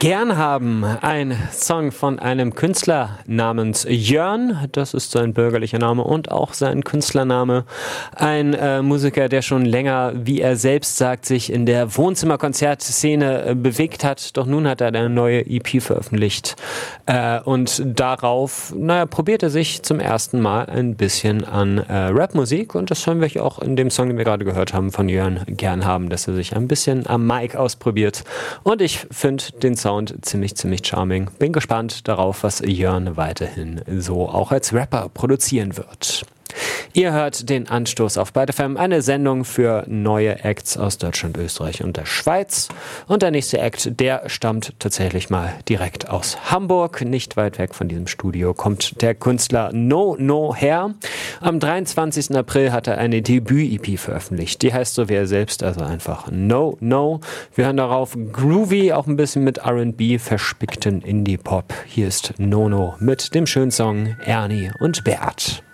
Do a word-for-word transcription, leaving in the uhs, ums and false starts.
Gern haben, ein Song von einem Künstler namens Jörn, das ist sein bürgerlicher Name und auch sein Künstlername. Ein äh, Musiker, der schon länger, wie er selbst sagt, sich in der Wohnzimmerkonzertszene äh, bewegt hat, doch nun hat er eine neue E P veröffentlicht äh, und darauf, naja, probiert er sich zum ersten Mal ein bisschen an äh, Rapmusik und das hören wir auch in dem Song, den wir gerade gehört haben von Jörn, gern haben, dass er sich ein bisschen am Mic ausprobiert und ich finde den Sound ziemlich, ziemlich charming. Bin gespannt darauf, was Jörn weiterhin so auch als Rapper produzieren wird. Ihr hört den Anstoß auf Byte F M, eine Sendung für neue Acts aus Deutschland, Österreich und der Schweiz. Und der nächste Act, der stammt tatsächlich mal direkt aus Hamburg. Nicht weit weg von diesem Studio kommt der Künstler No No her. Am dreiundzwanzigsten April hat er eine Debüt-E P veröffentlicht. Die heißt so wie er selbst, also einfach No No. Wir hören darauf groovy, auch ein bisschen mit R and B verspickten Indie-Pop. Hier ist No No mit dem schönen Song Ernie und Bert.